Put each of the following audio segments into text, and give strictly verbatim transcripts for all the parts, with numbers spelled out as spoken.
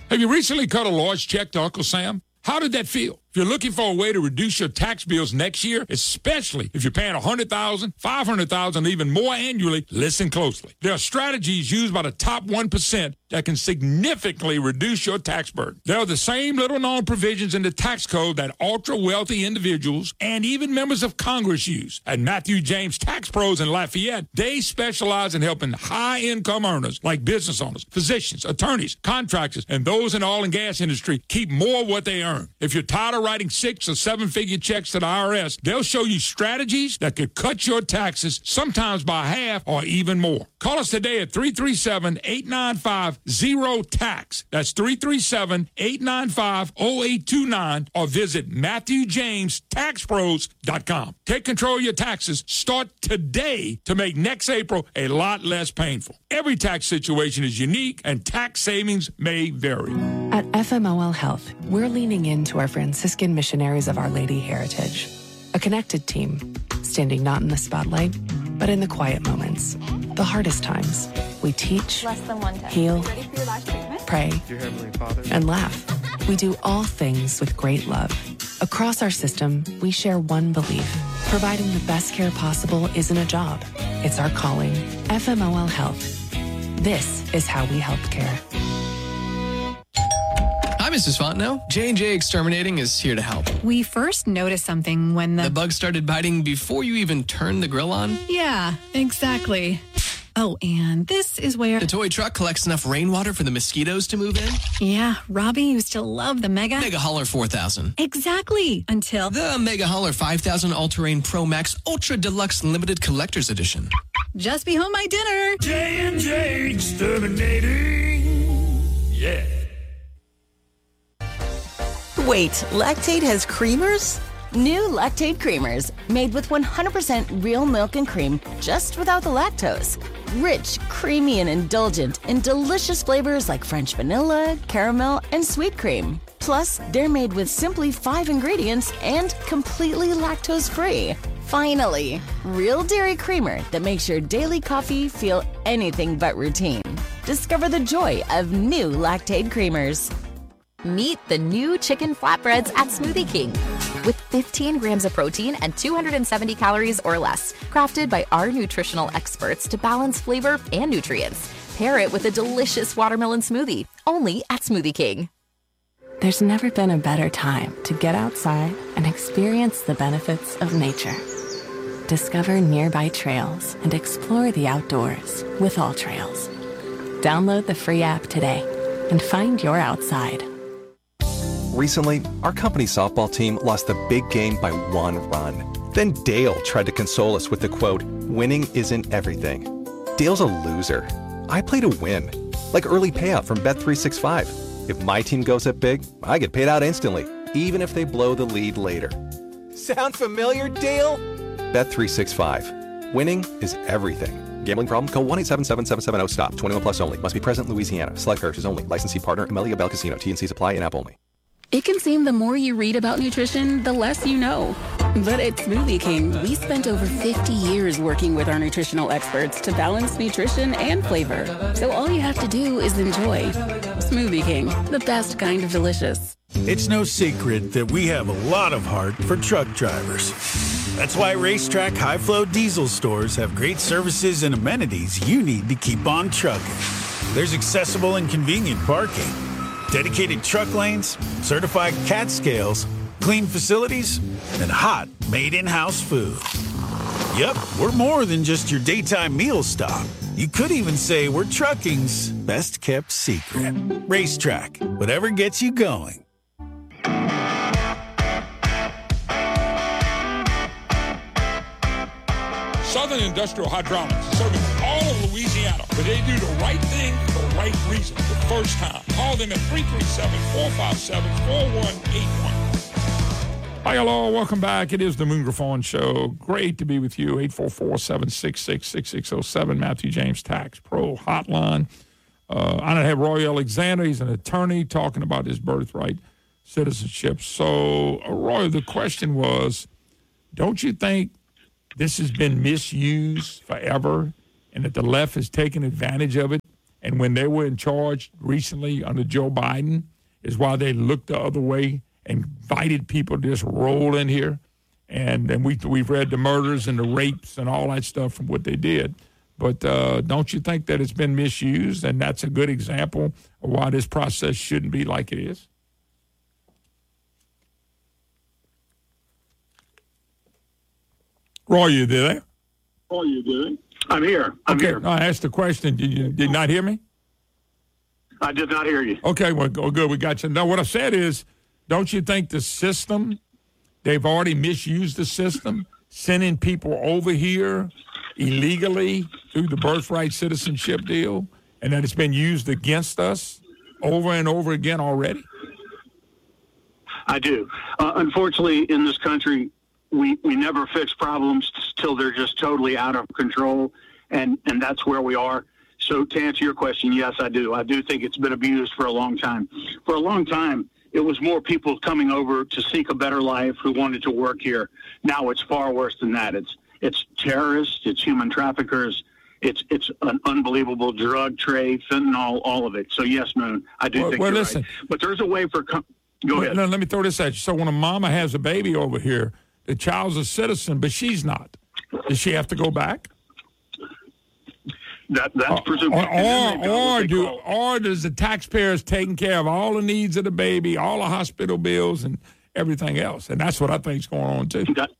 Have you recently cut a large check to Uncle Sam? How did that feel? If you're looking for a way to reduce your tax bills next year, especially if you're paying one hundred thousand dollars, five hundred thousand dollars, even more annually, listen closely. There are strategies used by the top one percent that can significantly reduce your tax burden. There are the same little-known provisions in the tax code that ultra-wealthy individuals and even members of Congress use. At Matthew James Tax Pros in Lafayette, they specialize in helping high-income earners like business owners, physicians, attorneys, contractors, and those in the oil and gas industry keep more of what they earn. If you're tired of writing six or seven-figure checks to the I R S, they'll show you strategies that could cut your taxes, sometimes by half or even more. Call us today at three three seven, eight nine five, zero tax. That's three three seven, eight nine five, zero eight two nine or visit Matthew James Tax Pros dot com. Take control of your taxes. Start today to make next April a lot less painful. Every tax situation is unique and tax savings may vary. At F M O L Health, we're leaning into our Franciscan missionaries of Our Lady heritage. A connected team, standing not in the spotlight, but in the quiet moments, the hardest times. We teach, heal, pray, and laugh. We do all things with great love. Across our system, we share one belief. Providing the best care possible isn't a job. It's our calling. F M O L Health. This is how we help care. Hi, Missus Fontenot. J and J Exterminating is here to help. We first noticed something when the... The bug started biting before you even turned the grill on? Yeah, exactly. Oh, and this is where... The toy truck collects enough rainwater for the mosquitoes to move in? Yeah, Robbie used to love the Mega... Mega Hauler four thousand. Exactly, until... The Mega Hauler five thousand All-Terrain Pro Max Ultra Deluxe Limited Collector's Edition. Just be home my dinner. J and J Exterminating. Yeah. Wait, Lactaid has creamers? New Lactaid creamers, made with one hundred percent real milk and cream, just without the lactose. Rich, creamy, and indulgent in delicious flavors like French vanilla, caramel, and sweet cream. Plus, they're made with simply five ingredients and completely lactose-free. Finally, real dairy creamer that makes your daily coffee feel anything but routine. Discover the joy of new Lactaid creamers. Meet the new chicken flatbreads at Smoothie King. With fifteen grams of protein and two hundred seventy calories or less. Crafted by our nutritional experts to balance flavor and nutrients. Pair it with a delicious watermelon smoothie, only at Smoothie King. There's never been a better time to get outside and experience the benefits of nature. Discover nearby trails and explore the outdoors with All Trails. Download the free app today and find your outside. Recently, our company softball team lost the big game by one run. Then Dale tried to console us with the quote, "Winning isn't everything." Dale's a loser. I play to win. Like early payout from Bet three sixty-five. If my team goes up big, I get paid out instantly, even if they blow the lead later. Sound familiar, Dale? Bet three sixty-five. Winning is everything. Gambling problem? Call one eight seven seven, seven seven zero, stop. twenty-one plus only. Must be present in Louisiana. Select characters only. Licensee partner, Amelia Bell Casino. T and C's apply. In-app only. It can seem the more you read about nutrition, the less you know. But at Smoothie King, we spent over fifty years working with our nutritional experts to balance nutrition and flavor. So all you have to do is enjoy. Smoothie King, the best kind of delicious. It's no secret that we have a lot of heart for truck drivers. That's why Racetrack High Flow Diesel stores have great services and amenities you need to keep on trucking. There's accessible and convenient parking, dedicated truck lanes, certified cat scales, clean facilities, and hot, made in-house food. Yep, we're more than just your daytime meal stop. You could even say we're trucking's best-kept secret. Racetrack, whatever gets you going. Southern Industrial Hydraulics, serving all of Louisiana, but they do the right thing for the right reason the first time. Call them at three three seven, four five seven, four one eight one. Hi, hello, welcome back. It is the Moon Griffon Show. Great to be with you. eight four four, seven six six, six six zero seven, Matthew James Tax Pro Hotline. Uh, I have Roy Alexander. He's an attorney talking about his birthright citizenship. So, uh, Roy, the question was, don't you think this has been misused forever and that the left has taken advantage of it And when they were in charge recently under Joe Biden is why they looked the other way and invited people to just roll in here. And and we, we've read the murders and the rapes and all that stuff from what they did. But uh, don't you think that it's been misused? And that's a good example of why this process shouldn't be like it is. Roy, you there? Oh, you did? I'm here. I'm okay. here. No, I asked the question. Did you did not hear me? I did not hear you. Okay, well, go good. We got you. No, what I said is, don't you think the system, they've already misused the system, sending people over here illegally through the birthright citizenship deal, and that it's been used against us over and over again already? I do. Uh, unfortunately, in this country, we, we never fix problems till they're just totally out of control, and, and that's where we are. So to answer your question, yes, I do. I do think it's been abused for a long time. For a long time, it was more people coming over to seek a better life who wanted to work here. Now it's far worse than that. It's it's terrorists, it's human traffickers, it's it's an unbelievable drug trade, fentanyl, all of it. So yes, Moon, I do well, think well, you're listen, right. But there's a way for com- go well, ahead. No, let me throw this at you. So when a mama has a baby over here, the child's a citizen, but she's not. Does she have to go back? That, that's presumably. Or, or, or, do, or does the taxpayers taking care of all the needs of the baby, all the hospital bills, and everything else? And that's what I think is going on, too. That,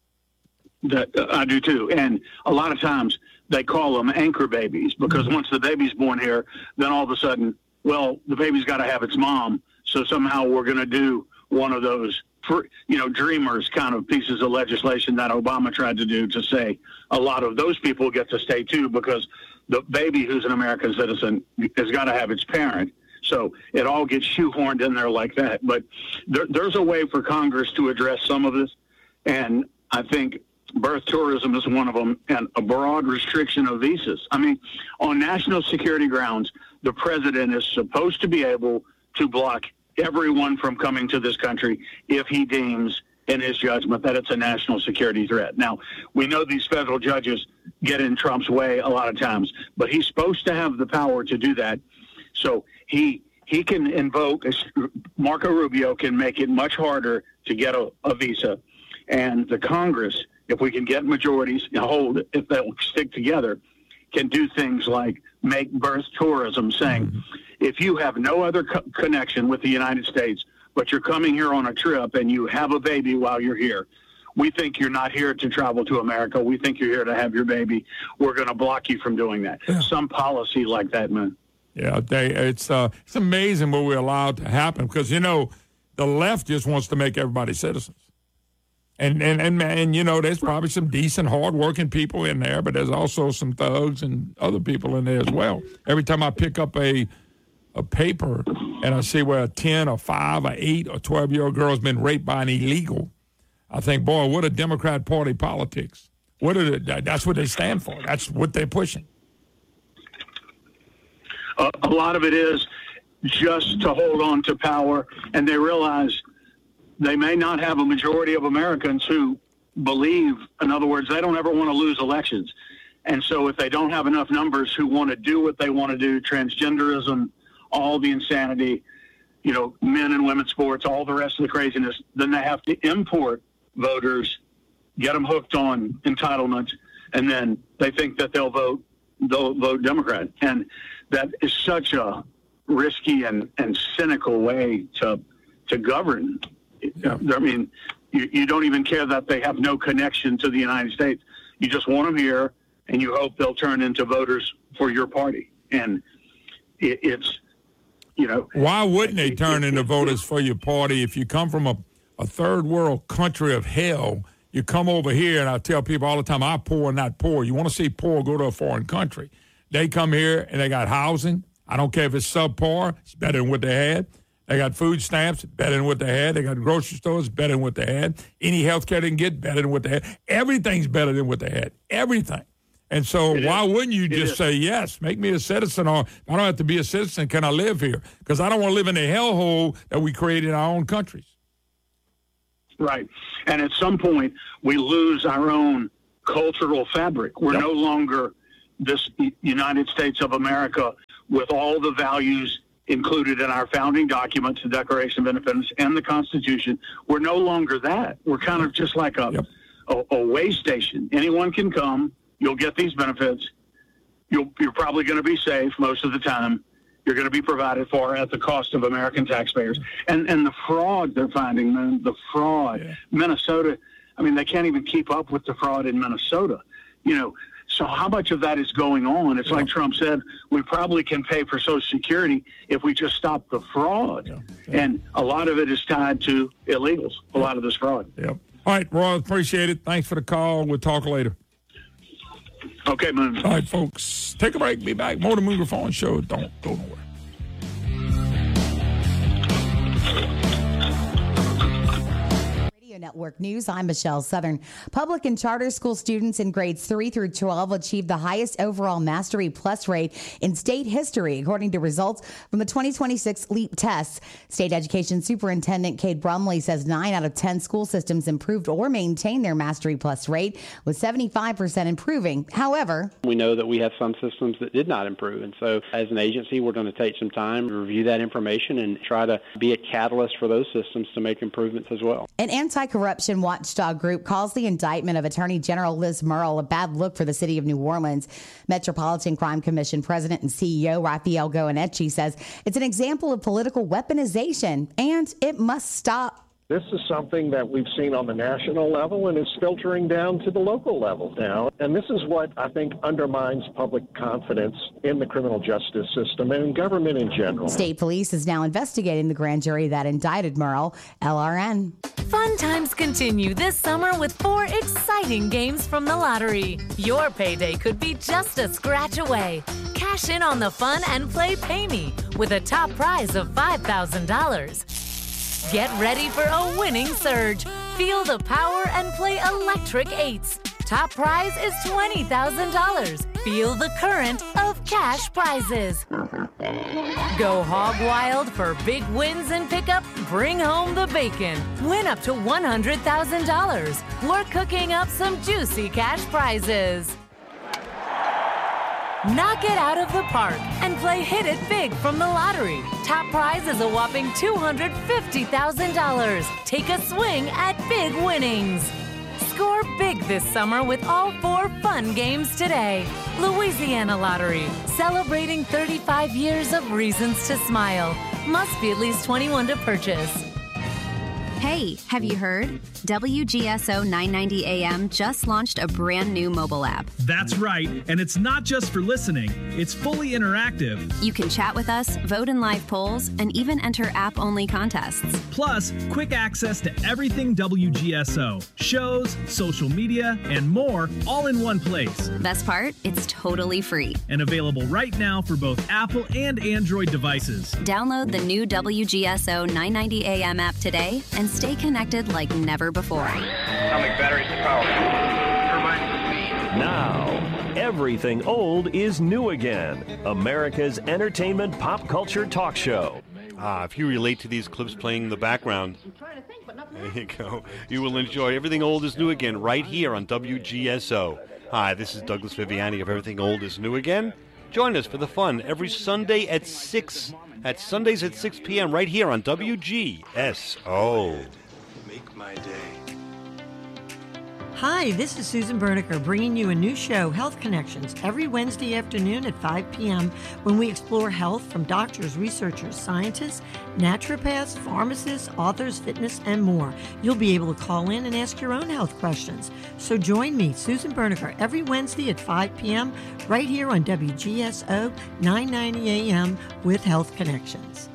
that uh, I do, too. And a lot of times they call them anchor babies because mm-hmm. once the baby's born here, then all of a sudden, well, the baby's got to have its mom. So somehow we're going to do one of those, for, you know, dreamers kind of pieces of legislation that Obama tried to do to say a lot of those people get to stay, too, because the baby who's an American citizen has got to have its parent. So it all gets shoehorned in there like that. But there, there's a way for Congress to address some of this. And I think birth tourism is one of them, and a broad restriction of visas. I mean, on national security grounds, the president is supposed to be able to block everyone from coming to this country if he deems in his judgment that it's a national security threat. Now, we know these federal judges get in Trump's way a lot of times, but he's supposed to have the power to do that. So he he can invoke, Marco Rubio can make it much harder to get a, a visa. And the Congress, if we can get majorities, hold, if they'll stick together, can do things like make birth tourism, saying, mm-hmm. if you have no other co- connection with the United States, but you're coming here on a trip and you have a baby while you're here, we think you're not here to travel to America. We think you're here to have your baby. We're going to block you from doing that. Yeah. Some policy like that, man. Yeah, they, it's uh, it's amazing what we're allowed to happen because, you know, the left just wants to make everybody citizens. And, and, and, and you know, there's probably some decent, hard-working people in there, but there's also some thugs and other people in there as well. Every time I pick up a a paper and I see where a ten or five or eight or twelve-year-old girl has been raped by an illegal, I think, boy, what a Democrat Party politics. What are they, that's what they stand for. That's what they're pushing. Uh, a lot of it is just to hold on to power, and they realize they may not have a majority of Americans who believe, in other words, they don't ever want to lose elections. And so if they don't have enough numbers who want to do what they want to do, transgenderism, all the insanity, you know, men and women's sports, all the rest of the craziness, then they have to import voters, get them hooked on entitlements, and then they think that they'll vote, they'll vote Democrat. And that is such a risky and, and cynical way to to govern. Yeah. I mean, you, you don't even care that they have no connection to the United States. You just want them here, and you hope they'll turn into voters for your party. And it, it's, you know. Why wouldn't they turn into voters for your party if you come from a, a third world country of hell? You come over here, and I tell people all the time, I'm poor, not poor. You want to see poor, go to a foreign country. They come here, and they got housing. I don't care if it's subpar. It's better than what they had. They got food stamps, better than what they had. They got grocery stores, better than what they had. Any health care they can get, better than what they had. Everything's better than what they had. Everything. And so it why is. wouldn't you it just is. say, yes, make me a citizen, or if I don't have to be a citizen, can I live here? Because I don't want to live in the hellhole that we create in our own countries. Right. And at some point, we lose our own cultural fabric. We're yep. no longer this United States of America with all the values included in our founding documents, the Declaration of Independence and the Constitution. We're no longer that. We're kind of just like a, yep. a, a way station. Anyone can come. You'll get these benefits. You'll, you're probably going to be safe most of the time. You're going to be provided for at the cost of American taxpayers. And and the fraud they're finding, man, the fraud. Yeah. Minnesota, I mean, they can't even keep up with the fraud in Minnesota. You know, so how much of that is going on? It's yeah. like Trump said, we probably can pay for Social Security if we just stop the fraud. Yeah. Yeah. And a lot of it is tied to illegals, a lot of this fraud. Yep. All right, Roy, appreciate it. Thanks for the call. We'll talk later. Okay, Moon. All right, folks. Take a break. Be back. More of the Moon Reform Show. Don't go nowhere. Network News. I'm Michelle Southern. Public and charter school students in grades three through twelve achieved the highest overall Mastery Plus rate in state history, according to results from the twenty twenty-six LEAP tests. State Education Superintendent Cade Brumley says nine out of ten school systems improved or maintained their Mastery Plus rate, with seventy-five percent improving. However, we know that we have some systems that did not improve. And so as an agency, we're going to take some time to review that information and try to be a catalyst for those systems to make improvements as well. An anti-corruption watchdog group calls the indictment of Attorney General Liz Murrill a bad look for the city of New Orleans. Metropolitan Crime Commission President and C E O Raphael Goyeneche says it's an example of political weaponization and it must stop. This is something that we've seen on the national level and is filtering down to the local level now. And this is what I think undermines public confidence in the criminal justice system and in government in general. State Police is now investigating the grand jury that indicted Murrill. L R N. Fun times continue this summer with four exciting games from the lottery. Your payday could be just a scratch away. Cash in on the fun and play Pay Me with a top prize of five thousand dollars. Get ready for a winning surge. Feel the power and play Electric Eights. Top prize is twenty thousand dollars. Feel the current of cash prizes. Go hog wild for big wins and pick up Bring Home the Bacon. Win up to one hundred thousand dollars. We're cooking up some juicy cash prizes. Knock it out of the park and play Hit It Big from the lottery. Top prize is a whopping two hundred fifty thousand dollars. Take a swing at big winnings. Score big this summer with all four fun games today. Louisiana Lottery, celebrating thirty-five years of reasons to smile. Must be at least twenty-one to purchase. Hey, have you heard? W G S O nine ninety A M just launched a brand new mobile app. That's right, and it's not just for listening. It's fully interactive. You can chat with us, vote in live polls, and even enter app-only contests. Plus, quick access to everything W G S O. Shows, social media, and more, all in one place. Best part? It's totally free. And available right now for both Apple and Android devices. Download the new W G S O nine ninety A M app today and stay connected like never before. Atomic batteries to power. Now, everything old is new again. America's entertainment pop culture talk show. Ah, if you relate to these clips playing in the background, there you go. You will enjoy Everything Old is New Again right here on W G S O. Hi, this is Douglas Viviani of Everything Old is New Again. Join us for the fun every Sunday at six. At Sundays at six p.m. right here on W G S O. Make my day. Hi, this is Susan Berniker bringing you a new show, Health Connections, every Wednesday afternoon at five p.m. when we explore health from doctors, researchers, scientists, naturopaths, pharmacists, authors, fitness, and more. You'll be able to call in and ask your own health questions. So join me, Susan Berniker, every Wednesday at five p.m. right here on W G S O nine ninety A M with Health Connections.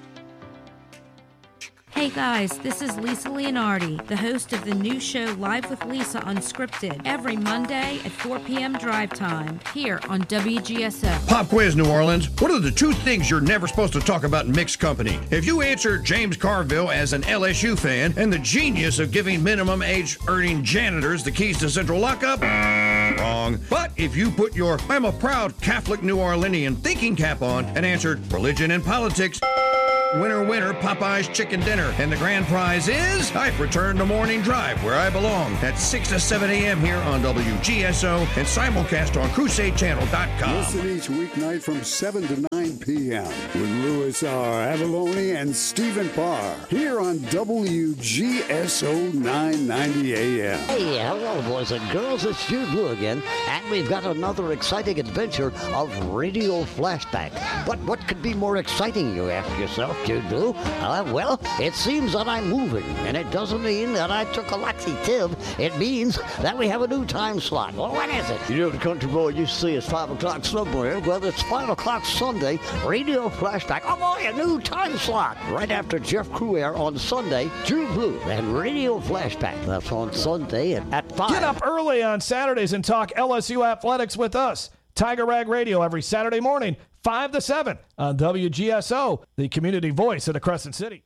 Hey guys, this is Lisa Leonardi, the host of the new show Live with Lisa Unscripted, every Monday at four p.m. drive time, here on W G S O. Pop quiz, New Orleans. What are the two things you're never supposed to talk about in mixed company? If you answer James Carville as an L S U fan and the genius of giving minimum age earning janitors the keys to central lockup, wrong. But if you put your I'm a proud Catholic New Orleanian thinking cap on and answered religion and politics, Winner, winner, Popeye's Chicken Dinner. And the grand prize is I've returned to Morning Drive, where I belong, at six to seven a.m. here on W G S O and simulcast on crusade channel dot com. Listen each weeknight from seven to nine p.m. with Louis R. Avalone and Stephen Parr here on W G S O nine ninety A M. Hey, hello, boys and girls. It's Jude Blue again, and we've got another exciting adventure of Radio Flashback. But what could be more exciting, you ask yourself, Jude Blue? Uh, well, it seems that I'm moving, and it doesn't mean that I took a laxative. It means that we have a new time slot. Well, what is it? You know, the country boy used to say it's five o'clock somewhere. Well, it's five o'clock Sunday. Radio Flashback. Oh, boy, a new time slot. Right after Jeff Cruair on Sunday, Jude Blue and Radio Flashback. That's on Sunday at, at five. Get up early on Saturdays and talk L S U athletics with us. Tiger Rag Radio every Saturday morning, five to seven on W G S O, the community voice of the Crescent City.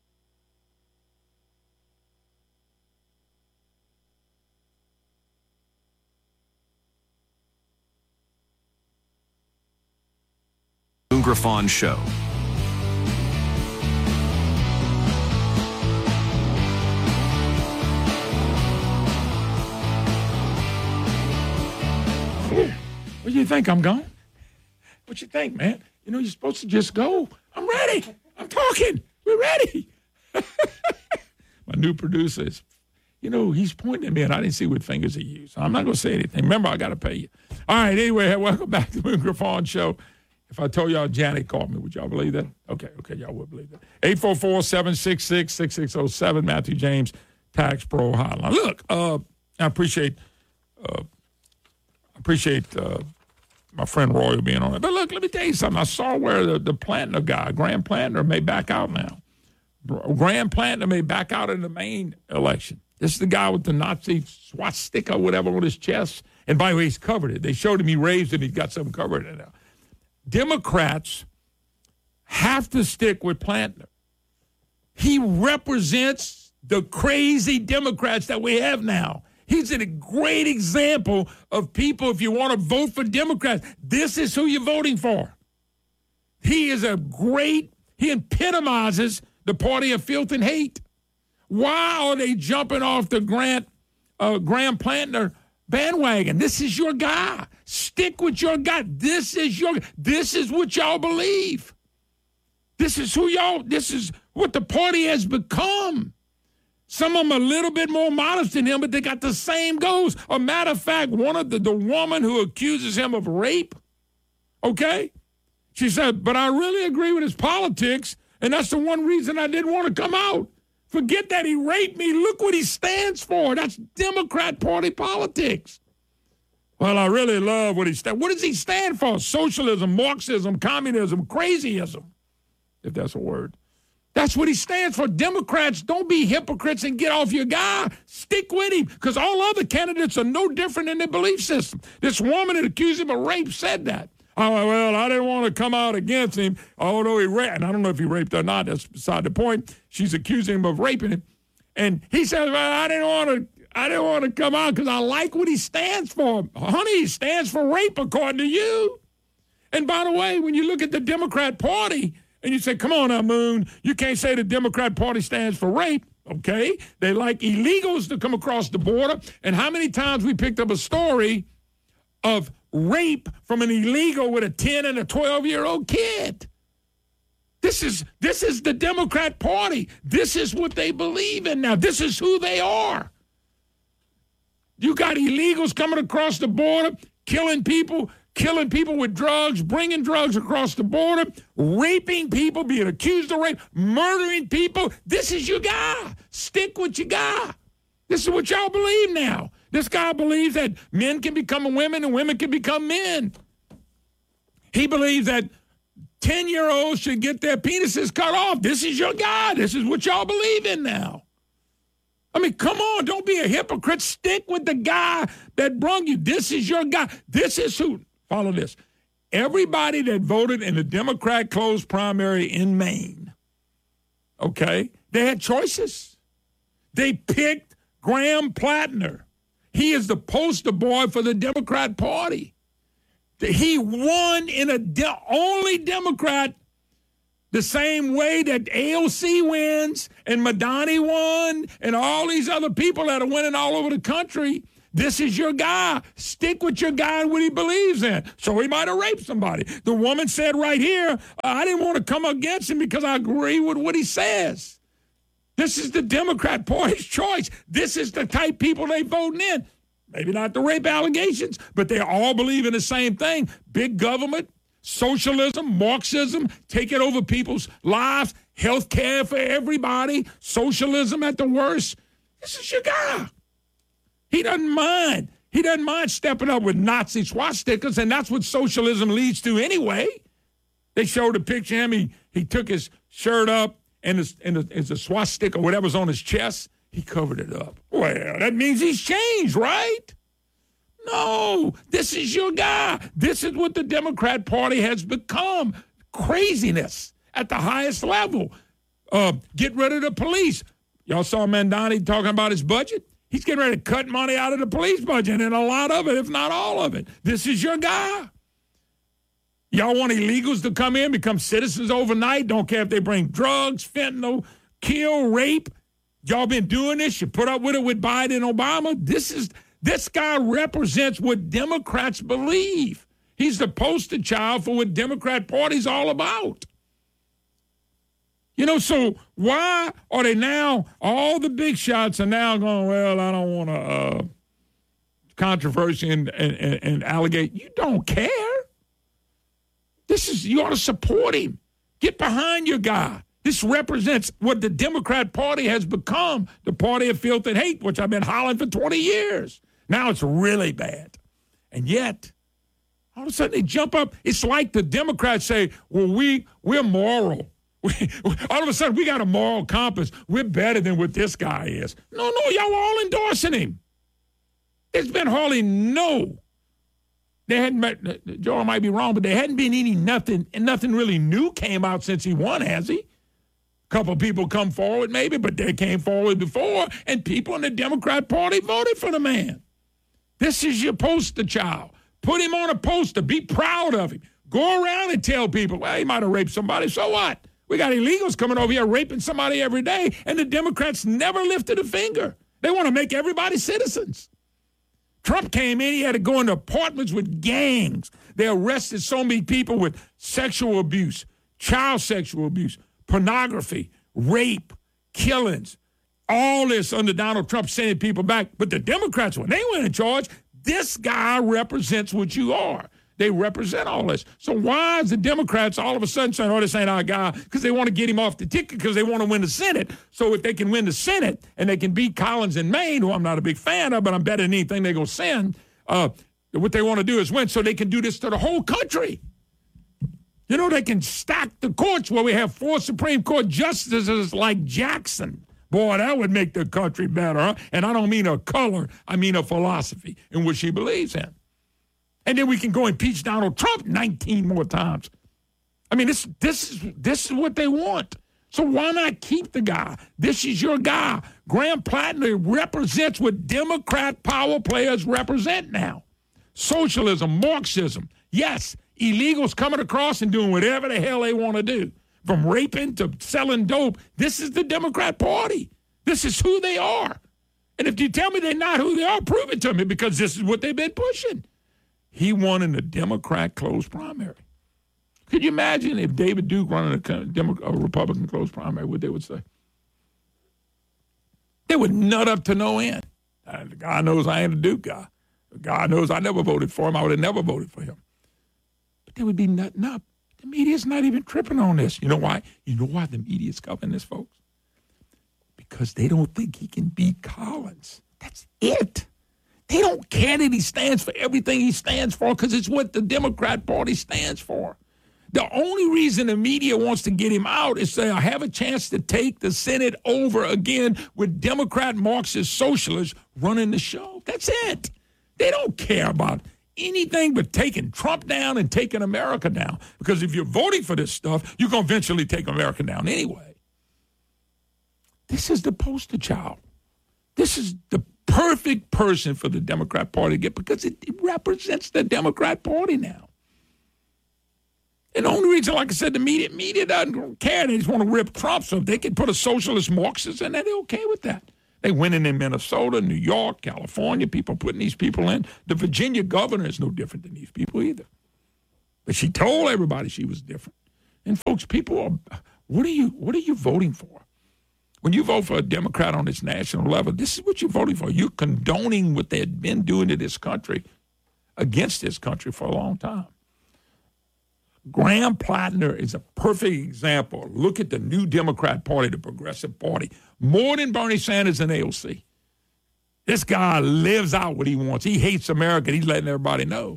Griffon Show. What do you think? I'm gone? What you think, man? You know, you're supposed to just go. I'm ready. I'm talking. We're ready. My new producer is, you know, he's pointing at me, and I didn't see what fingers he used. So I'm not going to say anything. Remember, I got to pay you. All right, anyway, welcome back to the Moon Griffon Show. If I told y'all Janet called me, would y'all believe that? Okay, okay, y'all would believe that. eight four four, seven six six, six six zero seven, Matthew James, Tax Pro Hotline. Look, uh, I appreciate uh, appreciate uh, my friend Roy being on it. But look, let me tell you something. I saw where the, the Plantner guy, Graham Plantner, may back out now. Graham Plantner may back out in the Maine election. This is the guy with the Nazi swastika, whatever, on his chest. And by the way, he's covered it. They showed him he raised it, and he's got something covered in it now. Democrats have to stick with Plantner. He represents the crazy Democrats that we have now. He's a great example of people, if you want to vote for Democrats, this is who you're voting for. He is a great, he epitomizes the party of filth and hate. Why are they jumping off the Grant, uh, Graham Plantner bandwagon? This is your guy. Stick with your guy. This is your, this is what y'all believe. This is who y'all, this is what the party has become. Some of them a little bit more modest than him, but they got the same goals. A matter of fact, one of the, the woman who accuses him of rape, okay? She said, but I really agree with his politics, and that's the one reason I didn't want to come out. Forget that he raped me. Look what he stands for. That's Democrat Party politics. Well, I really love what he stands for. What does he stand for? Socialism, Marxism, communism, crazyism, if that's a word. That's what he stands for. Democrats, don't be hypocrites and get off your guy. Stick with him, because all other candidates are no different in their belief system. This woman that accused him of rape said that. Oh, well, I didn't want to come out against him, although he raped. And I don't know if he raped her or not. That's beside the point. She's accusing him of raping him. And he says, well, I didn't want to I didn't want to come out because I like what he stands for. Honey, he stands for rape, according to you. And by the way, when you look at the Democrat Party and you say, come on now, Moon, you can't say the Democrat Party stands for rape. Okay? They like illegals to come across the border. And how many times we picked up a story of rape from an illegal with a ten and a twelve-year-old kid? This is this is the Democrat Party. This is what they believe in now. This is who they are. You got illegals coming across the border, killing people, killing people with drugs, bringing drugs across the border, raping people, being accused of rape, murdering people. This is your guy. Stick with your guy. This is what y'all believe now. This guy believes that men can become women and women can become men. He believes that ten-year-olds should get their penises cut off. This is your guy. This is what y'all believe in now. I mean, come on. Don't be a hypocrite. Stick with the guy that brung you. This is your guy. This is who. Follow this. Everybody that voted in the Democrat closed primary in Maine, okay, they had choices. They picked Graham Plantner. He is the poster boy for the Democrat Party. He won in a de- only Democrat The same way that A O C wins and Madani won and all these other people that are winning all over the country, this is your guy. Stick with your guy and what he believes in. So he might have raped somebody. The woman said right here, I didn't want to come against him because I agree with what he says. This is the Democrat Party's choice. This is the type of people they voting in. Maybe not the rape allegations, but they all believe in the same thing. Big government, socialism, Marxism, taking over people's lives, health care for everybody, socialism at the worst. This is your guy. He doesn't mind. He doesn't mind stepping up with Nazi swastikas, and that's what socialism leads to anyway. They showed a picture of him. He, he took his shirt up, and his, and the, it's a swastika or whatever's on his chest. He covered it up. Well, that means he's changed, right? No, this is your guy. This is what the Democrat Party has become. Craziness at the highest level. Uh, get rid of the police. Y'all saw Mandani talking about his budget? He's getting ready to cut money out of the police budget, and a lot of it, if not all of it. This is your guy. Y'all want illegals to come in, become citizens overnight? Don't care if they bring drugs, fentanyl, kill, rape. Y'all been doing this. You put up with it with Biden and Obama. This is this guy represents what Democrats believe. He's the poster child for what Democrat Party's all about. You know, so why are they now, all the big shots are now going, well, I don't want to uh, controversy and, and, and, and allegate. You don't care. This is, you ought to support him. Get behind your guy. This represents what the Democrat Party has become, the party of filth and hate, which I've been hollering for twenty years. Now it's really bad. And yet, all of a sudden they jump up. It's like the Democrats say, well, we, we're moral. We, all of a sudden we got a moral compass. We're better than what this guy is. No, no, y'all all endorsing him. There's been hardly no. They hadn't, Joel might be wrong, but there hadn't been any nothing, and nothing really new came out since he won, has he? Couple people come forward maybe, but they came forward before, and people in the Democrat Party voted for the man. This is your poster child. Put him on a poster. Be proud of him. Go around and tell people, well, he might have raped somebody. So what? We got illegals coming over here raping somebody every day, and the Democrats never lifted a finger. They want to make everybody citizens. Trump came in, he had to go into apartments with gangs. They arrested so many people with sexual abuse, child sexual abuse, pornography, rape, killings, all this under Donald Trump sending people back. But the Democrats, when they went in charge, this guy represents what you are. They represent all this. So why is the Democrats all of a sudden saying, oh, this ain't our guy? Because they want to get him off the ticket because they want to win the Senate. So if they can win the Senate and they can beat Collins in Maine, who I'm not a big fan of, but I'm better than anything they're going to send, uh, what they want to do is win so they can do this to the whole country. You know, they can stack the courts where we have four Supreme Court justices like Jackson. Boy, that would make the country better. Huh? And I don't mean a color. I mean a philosophy in which he believes in. And then we can go impeach Donald Trump nineteen more times. I mean, this this is this is what they want. So why not keep the guy? This is your guy. Graham Plattner represents what Democrat power players represent now. Socialism, Marxism. Yes, illegals coming across and doing whatever the hell they want to do. From raping to selling dope. This is the Democrat Party. This is who they are. And if you tell me they're not who they are, prove it to me, because this is what they've been pushing. He won in the Democrat closed primary. Could you imagine if David Duke running a, Demo- a Republican closed primary, what they would say? They would nut up to no end. And God knows I ain't a Duke guy. God knows I never voted for him. I would have never voted for him. But they would be nutting up. The media's not even tripping on this. You know why? You know why the media's covering this, folks? Because they don't think he can beat Collins. That's it. They don't care that he stands for everything he stands for because it's what the Democrat Party stands for. The only reason the media wants to get him out is to have a chance to take the Senate over again with Democrat Marxist socialists running the show. That's it. They don't care about anything but taking Trump down and taking America down. Because if you're voting for this stuff, you're going to eventually take America down anyway. This is the poster child. This is the perfect person for the Democrat Party to get because it, it represents the Democrat Party now. And the only reason, like I said, the media media doesn't care. They just want to rip Trump. So if they can put a socialist Marxist in there, they're okay with that. They went in in Minnesota, New York, California, people putting these people in. The Virginia governor is no different than these people either. But she told everybody she was different. And folks, people are, what are you, what are you voting for? When you vote for a Democrat on this national level, this is what you're voting for. You're condoning what they've been doing to this country, against this country for a long time. Graham Plattner is a perfect example. Look at the new Democrat Party, the Progressive Party, more than Bernie Sanders and A O C. This guy lives out what he wants. He hates America. He's letting everybody know.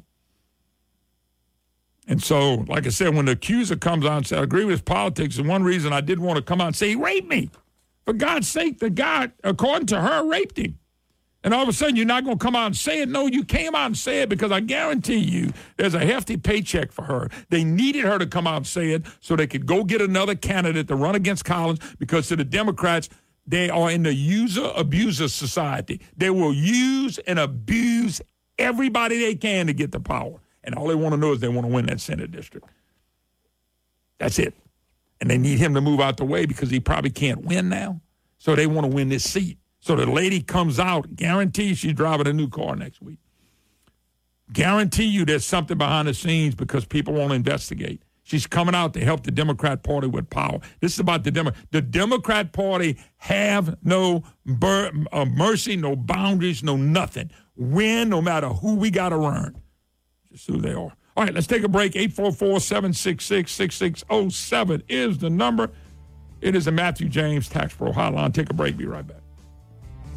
And so, like I said, when the accuser comes out and says, I agree with his politics, and one reason I didn't want to come out and say he raped me. For God's sake, the guy, according to her, raped him. And all of a sudden, you're not going to come out and say it. No, you came out and say it because I guarantee you there's a hefty paycheck for her. They needed her to come out and say it so they could go get another candidate to run against Collins, because to the Democrats, they are in the user-abuser society. They will use and abuse everybody they can to get the power. And all they want to know is they want to win that Senate district. That's it. And they need him to move out the way because he probably can't win now. So they want to win this seat. So the lady comes out, guarantee she's driving a new car next week. Guarantee you there's something behind the scenes because people want to investigate. She's coming out to help the Democrat Party with power. This is about the Demo- The Democrat Party have no bur- uh, mercy, no boundaries, no nothing. Win no matter who we got to run. Just who they are. All right, let's take a break. eight four four, seven six six, six six zero seven is the number. It is the Matthew James Tax Pro Hotline. Take a break. Be right back.